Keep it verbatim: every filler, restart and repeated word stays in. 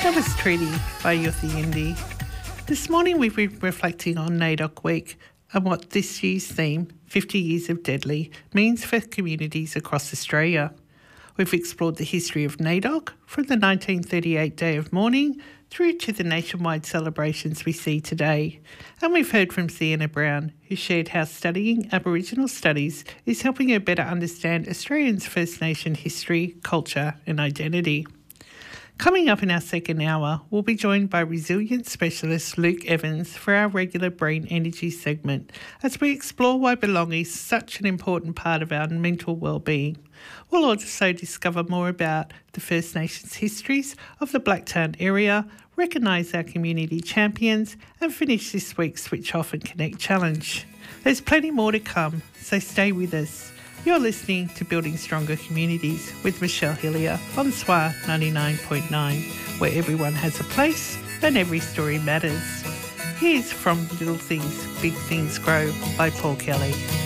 That was Treaty by Yuthi Indi. This morning we've been reflecting on NAIDOC Week and what this year's theme, fifty years of Deadly, means for communities across Australia. We've explored the history of NAIDOC from the nineteen thirty-eight Day of Mourning through to the nationwide celebrations we see today. And we've heard from Sienna Brown, who shared how studying Aboriginal studies is helping her better understand Australians' First Nation history, culture and identity. Coming up in our second hour, we'll be joined by resilience specialist Luke Evans for our regular Brain Energy segment as we explore why belonging is such an important part of our mental well-being. We'll also discover more about the First Nations histories of the Blacktown area, recognise our community champions and finish this week's Switch Off and Connect challenge. There's plenty more to come, so stay with us. You're listening to Building Stronger Communities with Michelle Hillier on S W A ninety-nine point nine, where everyone has a place and every story matters. Here's From Little Things, Big Things Grow by Paul Kelly.